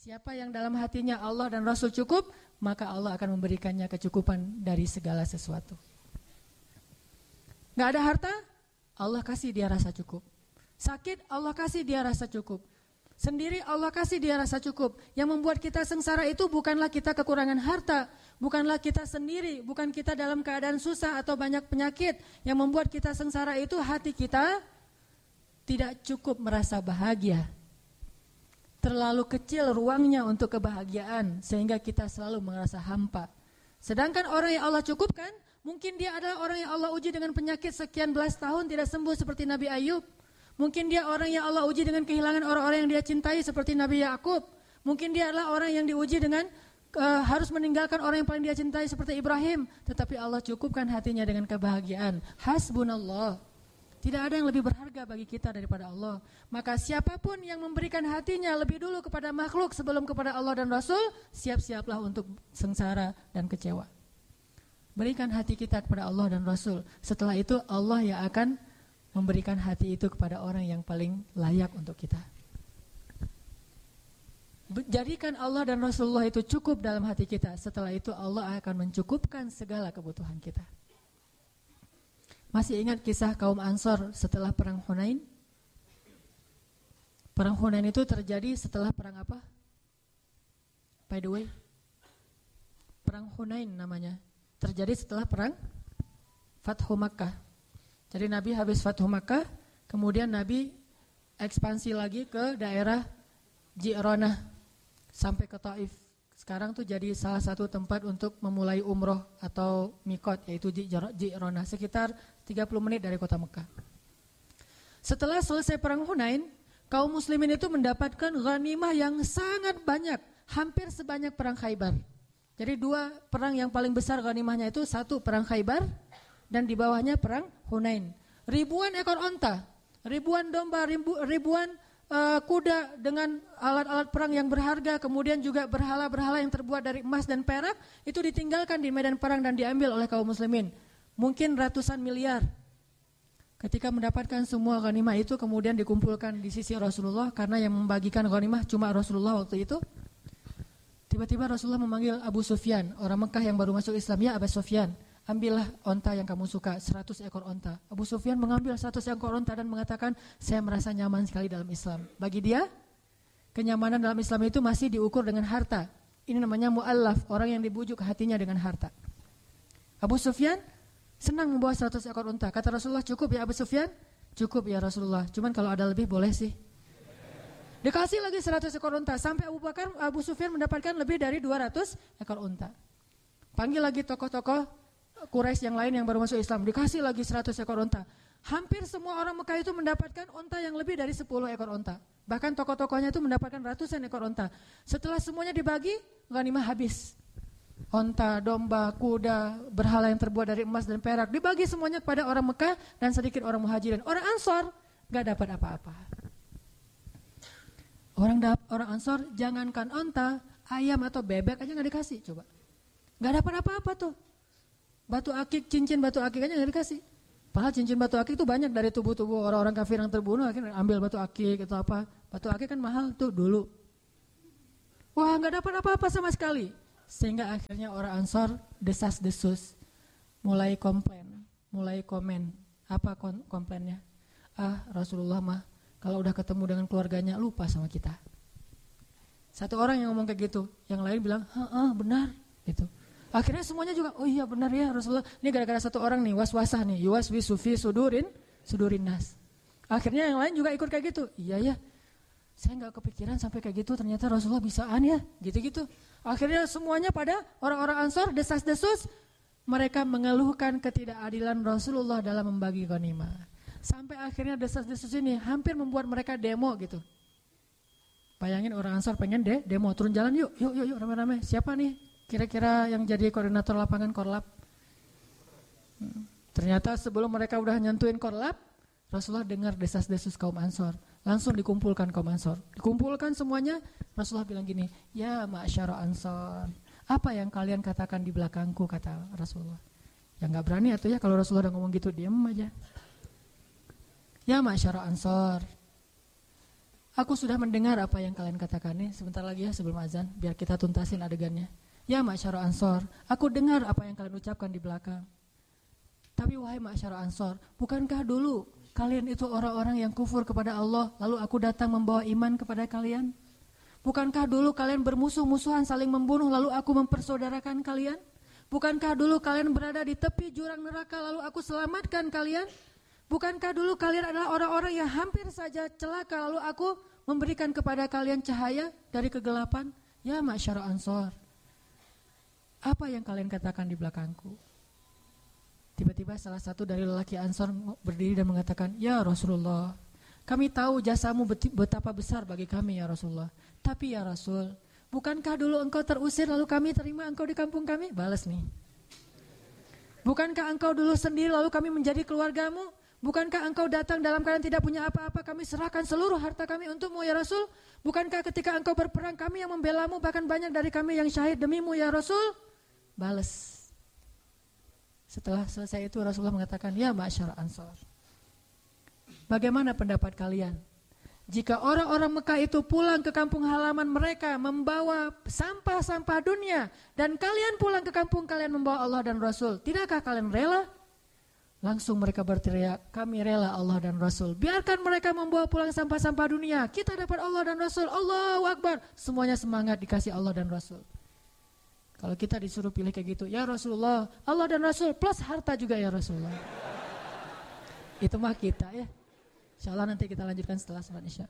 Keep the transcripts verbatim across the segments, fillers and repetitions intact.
Siapa yang dalam hatinya Allah dan Rasul cukup, maka Allah akan memberikannya kecukupan dari segala sesuatu. Gak ada harta, Allah kasih dia rasa cukup. Sakit, Allah kasih dia rasa cukup. Sendiri Allah kasih dia rasa cukup. Yang membuat kita sengsara itu bukanlah kita kekurangan harta, bukanlah kita sendiri, bukan kita dalam keadaan susah atau banyak penyakit. Yang membuat kita sengsara itu hati kita tidak cukup merasa bahagia. Terlalu kecil ruangnya untuk kebahagiaan sehingga kita selalu merasa hampa. Sedangkan orang yang Allah cukupkan, mungkin dia adalah orang yang Allah uji dengan penyakit sekian belas tahun tidak sembuh seperti Nabi Ayub. Mungkin dia orang yang Allah uji dengan kehilangan orang-orang yang dia cintai seperti Nabi Yakub. Mungkin dia adalah orang yang diuji dengan uh, harus meninggalkan orang yang paling dia cintai seperti Ibrahim. Tetapi Allah cukupkan hatinya dengan kebahagiaan. Hasbunallah. Tidak ada yang lebih berharga bagi kita daripada Allah. Maka siapapun yang memberikan hatinya lebih dulu kepada makhluk sebelum kepada Allah dan Rasul, siap-siaplah untuk sengsara dan kecewa. Berikan hati kita kepada Allah dan Rasul. Setelah itu Allah yang akan memberikan hati itu kepada orang yang paling layak untuk kita. Jadikan Allah dan Rasulullah itu cukup dalam hati kita. Setelah itu Allah akan mencukupkan segala kebutuhan kita. Masih ingat kisah kaum Ansor setelah perang Hunain? Perang Hunain itu terjadi setelah perang apa? By the way, perang Hunain namanya. Terjadi setelah perang Fathu Makkah. Jadi Nabi habis Fathu Makkah, kemudian Nabi ekspansi lagi ke daerah Ji'ronah sampai ke Taif. Sekarang tuh jadi salah satu tempat untuk memulai umroh atau mikot, yaitu Ji'ronah, sekitar tiga puluh menit dari kota Mekah. Setelah selesai perang Hunain, kaum muslimin itu mendapatkan ghanimah yang sangat banyak, hampir sebanyak perang Khaybar. Jadi dua perang yang paling besar ghanimahnya itu, satu perang Khaybar dan di bawahnya perang Hunain. Ribuan ekor onta, ribuan domba, ribu, ribuan Uh, kuda dengan alat-alat perang yang berharga, kemudian juga berhala-berhala yang terbuat dari emas dan perak, itu ditinggalkan di medan perang dan diambil oleh kaum muslimin. Mungkin ratusan miliar. Ketika mendapatkan semua ghanimah itu, kemudian dikumpulkan di sisi Rasulullah, karena yang membagikan ghanimah cuma Rasulullah waktu itu. Tiba-tiba Rasulullah memanggil Abu Sufyan, orang Mekah yang baru masuk Islam. Ya Abu Sufyan, ambillah onta yang kamu suka, seratus ekor onta. Abu Sufyan mengambil seratus ekor onta dan mengatakan, saya merasa nyaman sekali dalam Islam. Bagi dia, kenyamanan dalam Islam itu masih diukur dengan harta. Ini namanya mu'allaf, orang yang dibujuk hatinya dengan harta. Abu Sufyan senang membawa seratus ekor onta. Kata Rasulullah, cukup ya Abu Sufyan? Cukup ya Rasulullah, cuman kalau ada lebih boleh sih. Dikasih lagi seratus ekor onta, sampai Abu Bakar, Abu Sufyan mendapatkan lebih dari dua ratus ekor onta. Panggil lagi tokoh-tokoh Quraisy yang lain yang baru masuk Islam, dikasih lagi seratus ekor onta. Hampir semua orang Mekah itu mendapatkan onta yang lebih dari sepuluh ekor onta. Bahkan tokoh-tokohnya itu mendapatkan ratusan ekor onta. Setelah semuanya dibagi, ghanimah habis. Onta, domba, kuda, berhala yang terbuat dari emas dan perak, dibagi semuanya kepada orang Mekah dan sedikit orang Muhajirin. Orang Ansor gak dapat apa-apa. Orang dap, orang Ansor jangankan onta, ayam atau bebek aja gak dikasih. Coba, gak dapat apa-apa tuh. Batu akik, cincin batu akik aja gak dikasih. Padahal cincin batu akik itu banyak dari tubuh-tubuh orang-orang kafir yang terbunuh, akhirnya ambil batu akik atau apa. Batu akik kan mahal tuh dulu. Wah, gak dapat apa-apa sama sekali. Sehingga akhirnya orang Ansor desas-desus, mulai komplain, mulai komen. Apa komplainnya? Ah, Rasulullah mah kalau udah ketemu dengan keluarganya lupa sama kita. Satu orang yang ngomong kayak gitu, yang lain bilang, "Heeh, benar." Gitu. Akhirnya semuanya juga, oh iya benar ya Rasulullah. Ini gara-gara satu orang nih, was-wasah nih, yuwaswisu fi sudurin, sudurin nas. Akhirnya yang lain juga ikut kayak gitu. Iya ya, saya nggak kepikiran sampai kayak gitu. Ternyata Rasulullah bisaan ya, gitu-gitu. Akhirnya semuanya pada orang-orang Ansor desas-desus, mereka mengeluhkan ketidakadilan Rasulullah dalam membagi ghanimah. Sampai akhirnya desas-desus ini hampir membuat mereka demo gitu. Bayangin orang Ansor pengen deh demo, turun jalan yuk, yuk, yuk, yuk, rame-rame. Siapa nih? Kira-kira yang jadi koordinator lapangan Korlap. Hmm. Ternyata sebelum mereka udah nyentuhin Korlap, Rasulullah dengar desas-desus kaum Ansor. Langsung dikumpulkan kaum Ansor. Dikumpulkan semuanya, Rasulullah bilang gini, ya ma'asyara Ansor, apa yang kalian katakan di belakangku, kata Rasulullah. Ya gak berani atau ya kalau Rasulullah udah ngomong gitu, diam aja. Ya ma'asyara Ansor, Aku sudah mendengar apa yang kalian katakan nih. Sebentar lagi ya sebelum azan, biar kita tuntasin adegannya. Ya ma'syara Ansor, aku dengar apa yang kalian ucapkan di belakang. Tapi wahai ma'syara Ansor, bukankah dulu kalian itu orang-orang yang kufur kepada Allah, lalu aku datang membawa iman kepada kalian? Bukankah dulu kalian bermusuh-musuhan saling membunuh, lalu aku mempersaudarakan kalian? Bukankah dulu kalian berada di tepi jurang neraka, lalu aku selamatkan kalian? Bukankah dulu kalian adalah orang-orang yang hampir saja celaka, lalu aku memberikan kepada kalian cahaya dari kegelapan? Ya ma'syara Ansor, apa yang kalian katakan di belakangku? Tiba-tiba salah satu dari lelaki Ansor berdiri dan mengatakan, ya Rasulullah, kami tahu jasamu betapa besar bagi kami ya Rasulullah. Tapi ya Rasul, bukankah dulu engkau terusir lalu kami terima engkau di kampung kami? Balas nih. Bukankah engkau dulu sendiri lalu kami menjadi keluargamu? Bukankah engkau datang dalam keadaan tidak punya apa-apa, kami serahkan seluruh harta kami untukmu ya Rasul? Bukankah ketika engkau berperang kami yang membelamu, bahkan banyak dari kami yang syahid demimu ya Rasul? Balas. Setelah selesai itu Rasulullah mengatakan, ya ma'syara Ansor, bagaimana pendapat kalian jika orang-orang Mekah itu pulang ke kampung halaman mereka membawa sampah-sampah dunia, dan kalian pulang ke kampung kalian membawa Allah dan Rasul? Tidakkah kalian rela? Langsung mereka berteriak, kami rela Allah dan Rasul. Biarkan mereka membawa pulang sampah-sampah dunia, kita dapat Allah dan Rasul. Allahu Akbar. Semuanya semangat dikasih Allah dan Rasul. Kalau kita disuruh pilih kayak gitu, ya Rasulullah, Allah dan Rasul plus harta juga ya Rasulullah. Itu mah kita ya. InsyaAllah nanti kita lanjutkan setelah salat Isya.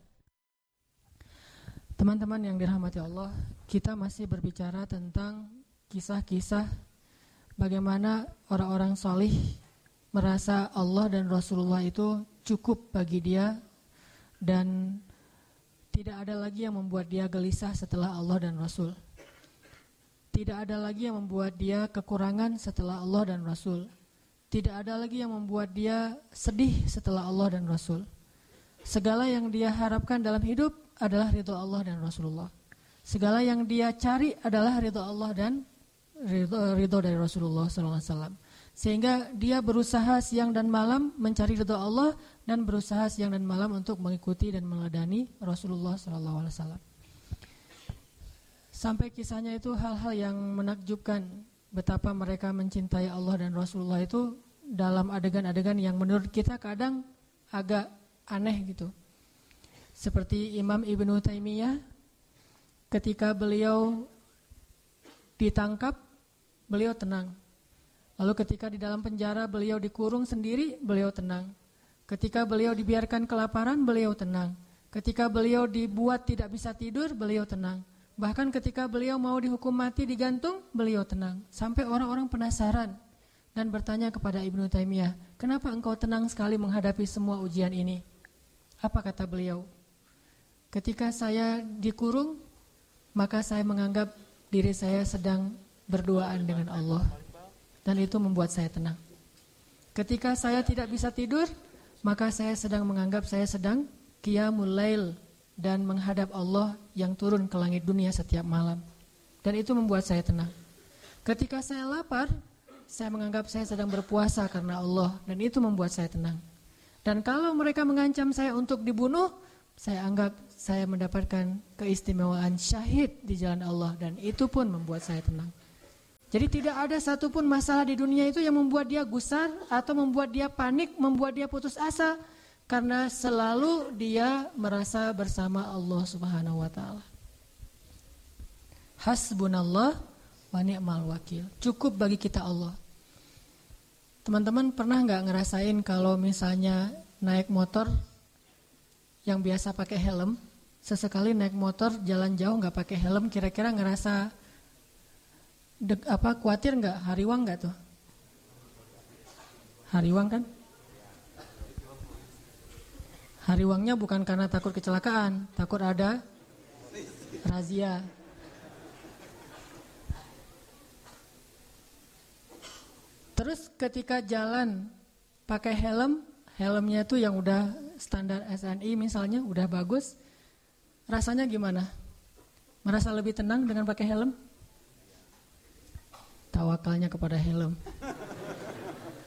Teman-teman yang dirahmati Allah, kita masih berbicara tentang kisah-kisah bagaimana orang-orang salih merasa Allah dan Rasulullah itu cukup bagi dia, dan tidak ada lagi yang membuat dia gelisah setelah Allah dan Rasul. Tidak ada lagi yang membuat dia kekurangan setelah Allah dan Rasul. Tidak ada lagi yang membuat dia sedih setelah Allah dan Rasul. Segala yang dia harapkan dalam hidup adalah ridho Allah dan Rasulullah. Segala yang dia cari adalah ridho Allah dan ridho, ridho dari Rasulullah sallallahu alaihi wasallam. Sehingga dia berusaha siang dan malam mencari ridho Allah, dan berusaha siang dan malam untuk mengikuti dan meladani Rasulullah sallallahu alaihi wasallam. Sampai kisahnya itu hal-hal yang menakjubkan, betapa mereka mencintai Allah dan Rasulullah itu dalam adegan-adegan yang menurut kita kadang agak aneh gitu. Seperti Imam Ibnu Taimiyah ketika beliau ditangkap, beliau tenang. Lalu ketika di dalam penjara beliau dikurung sendiri, beliau tenang. Ketika beliau dibiarkan kelaparan, beliau tenang. Ketika beliau dibuat tidak bisa tidur, beliau tenang. Bahkan ketika beliau mau dihukum mati digantung, beliau tenang. Sampai orang-orang penasaran dan bertanya kepada Ibnu Taimiyah, kenapa engkau tenang sekali menghadapi semua ujian ini? Apa kata beliau? Ketika saya dikurung, maka saya menganggap diri saya sedang berduaan dengan Allah, dan itu membuat saya tenang. Ketika saya tidak bisa tidur, maka saya sedang menganggap saya sedang qiyamul lail dan menghadap Allah yang turun ke langit dunia setiap malam, dan itu membuat saya tenang. Ketika saya lapar, saya menganggap saya sedang berpuasa karena Allah, dan itu membuat saya tenang. Dan kalau mereka mengancam saya untuk dibunuh, saya anggap saya mendapatkan keistimewaan syahid di jalan Allah, dan itu pun membuat saya tenang. Jadi tidak ada satupun masalah di dunia itu yang membuat dia gusar atau membuat dia panik, membuat dia putus asa, karena selalu dia merasa bersama Allah Subhanahu wa taala. Hasbunallah wa ni'mal wakil. Cukup bagi kita Allah. Teman-teman pernah nggak ngerasain kalau misalnya naik motor yang biasa pakai helm, sesekali naik motor jalan jauh nggak pakai helm, kira-kira ngerasa dek, apa khawatir nggak? Hariwang nggak tuh? Hariwang kan? Hariwangnya bukan karena takut kecelakaan, takut ada razia. Terus ketika jalan pakai helm, helmnya tuh yang udah standar S N I misalnya, udah bagus, rasanya gimana? Merasa lebih tenang dengan pakai helm? Tawakalnya kepada helm.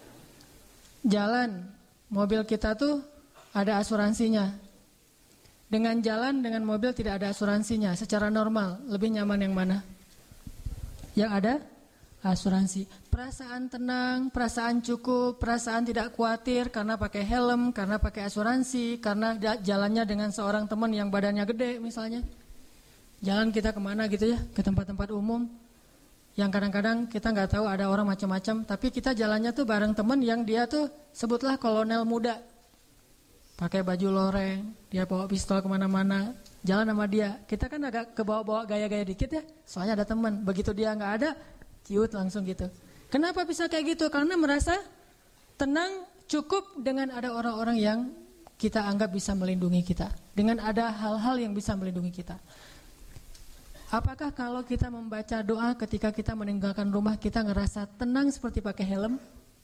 Jalan, mobil kita tuh ada asuransinya. dengan jalan dengan mobil tidak ada asuransinya secara normal, lebih nyaman yang mana? Yang ada asuransi. Perasaan tenang, perasaan cukup, perasaan tidak khawatir karena pakai helm, karena pakai asuransi, karena jalannya dengan seorang teman yang badannya gede misalnya. Jalan kita kemana gitu ya, ke tempat-tempat umum yang kadang-kadang kita nggak tahu ada orang macam-macam, tapi kita jalannya tuh bareng teman yang dia tuh sebutlah kolonel muda, pakai baju loreng, dia bawa pistol kemana-mana, jalan sama dia. Kita kan agak kebawa-bawa gaya-gaya dikit ya, soalnya ada teman. Begitu dia nggak ada, ciut langsung gitu. Kenapa bisa kayak gitu? Karena merasa tenang, cukup dengan ada orang-orang yang kita anggap bisa melindungi kita, dengan ada hal-hal yang bisa melindungi kita. Apakah kalau kita membaca doa ketika kita meninggalkan rumah, kita ngerasa tenang seperti pakai helm?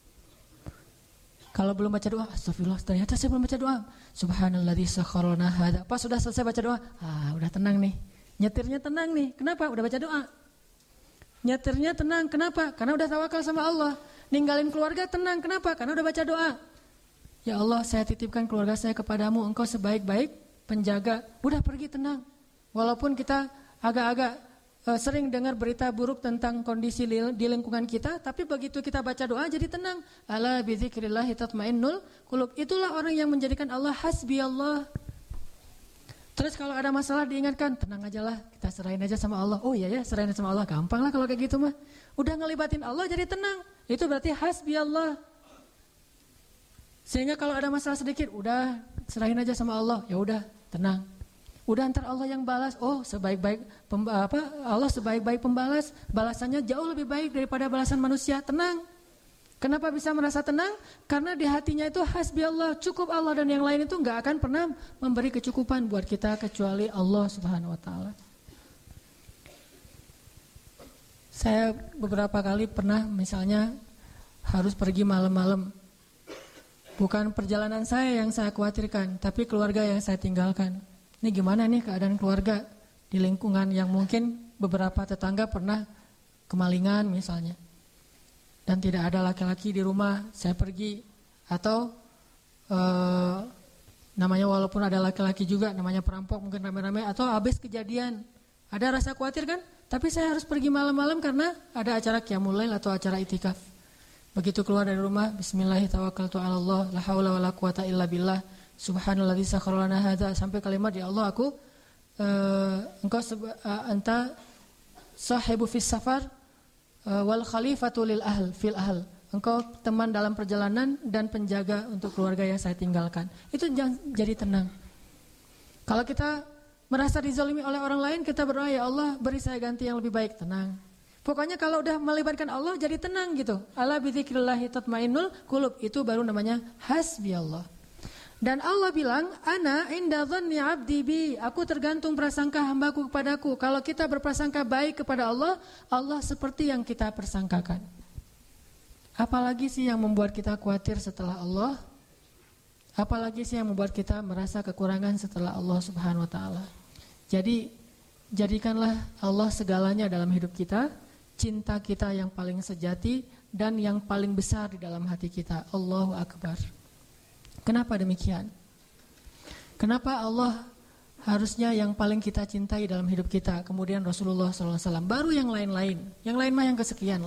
Kalau belum baca doa, astagfirullah, ternyata saya belum baca doa. Subhanalladzi sakhkhara lana hadza. Pas sudah selesai baca doa, ah udah tenang nih. Nyetirnya tenang nih. Kenapa? Udah baca doa. Nyetirnya tenang. Kenapa? Karena udah tawakal sama Allah. Ninggalin keluarga tenang. Kenapa? Karena udah baca doa. Ya Allah, saya titipkan keluarga saya kepadamu. Engkau sebaik-baik penjaga. Udah pergi tenang. Walaupun kita agak-agak uh, sering dengar berita buruk tentang kondisi li- di lingkungan kita, tapi begitu kita baca doa jadi tenang. Ala bidzikrillahi tatmainnul qulub. Itulah orang yang menjadikan Allah hasbi Allah. Terus kalau ada masalah diingatkan, tenang aja lah, kita serahin aja sama Allah. Oh iya ya, serahin sama Allah, gampang lah kalau kayak gitu mah. Udah ngelibatin Allah jadi tenang. Itu berarti hasbi Allah. Sehingga kalau ada masalah sedikit, udah serahin aja sama Allah. Ya udah, tenang. Udah antar Allah yang balas. Oh, sebaik-baik pemba- apa? Allah sebaik-baik pembalas. Balasannya jauh lebih baik daripada balasan manusia. Tenang. Kenapa bisa merasa tenang? Karena di hatinya itu hasbi Allah, cukup Allah, dan yang lain itu nggak akan pernah memberi kecukupan buat kita kecuali Allah Subhanahu wa taala. Saya beberapa kali pernah misalnya harus pergi malam-malam. Bukan perjalanan saya yang saya khawatirkan, tapi keluarga yang saya tinggalkan. Ini gimana nih keadaan keluarga di lingkungan yang mungkin beberapa tetangga pernah kemalingan misalnya. Dan tidak ada laki-laki di rumah, saya pergi. Atau ee, namanya walaupun ada laki-laki juga, namanya perampok mungkin rame-rame. Atau habis kejadian, ada rasa khawatir kan? Tapi saya harus pergi malam-malam karena ada acara qiyamul lail atau acara itikaf. Begitu keluar dari rumah, bismillahirrahmanirrahim, tawakkaltu 'alallah, la haula wala quwata illa billah. Subhanalladzi sakhkhara lana hadza, sampai kalimat ya Allah aku uh, engkau seba, uh, anta sahibu fis safar uh, wal khalifatu lil ahl fil ahl. Engkau teman dalam perjalanan dan penjaga untuk keluarga yang saya tinggalkan. Itu jangan jadi tenang. Kalau kita merasa dizalimi oleh orang lain, kita berdoa ya Allah beri saya ganti yang lebih baik, tenang. Pokoknya kalau udah melibatkan Allah jadi tenang gitu. Ala bidzikrillahi tatmainnul qulub, itu baru namanya hasbi Allah. Dan Allah bilang, ana inda dhanni 'abdi bi, aku tergantung prasangka hambaku kepadaku. Kalau kita berprasangka baik kepada Allah, Allah seperti yang kita persangkakan. Apalagi sih yang membuat kita khawatir setelah Allah? Apalagi sih yang membuat kita merasa kekurangan setelah Allah Subhanahu wa taala? Jadi, jadikanlah Allah segalanya dalam hidup kita, cinta kita yang paling sejati dan yang paling besar di dalam hati kita. Allahu Akbar. Kenapa demikian? Kenapa Allah harusnya yang paling kita cintai dalam hidup kita, kemudian Rasulullah shallallahu alaihi wasallam, baru yang lain-lain. Yang lain mah yang kesekian.